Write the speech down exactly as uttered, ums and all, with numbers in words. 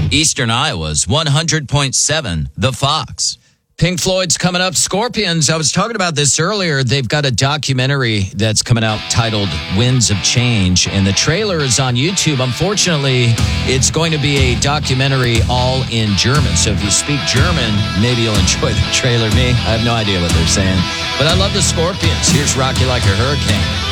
Eastern Iowa's one hundred point seven, The Fox. Pink Floyd's coming up. Scorpions, I was talking about this earlier. They've got a documentary that's coming out titled Winds of Change, and the trailer is on YouTube. Unfortunately, it's going to be a documentary all in German. So if you speak German, maybe you'll enjoy the trailer. Me, I have no idea what they're saying. But I love the Scorpions. Here's Rock You Like a Hurricane.